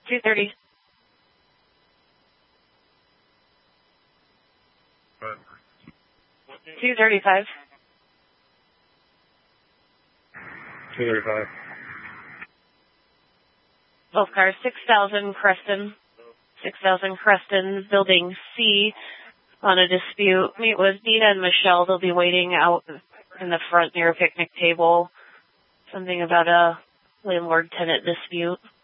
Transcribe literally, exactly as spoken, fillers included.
two thirty. two thirty-five. two thirty-five. Both cars, six thousand Creston. six thousand Creston, Building C, on a dispute. Meet with Nina and Michelle. They'll be waiting out in the front near a picnic table. Something about a landlord-tenant dispute.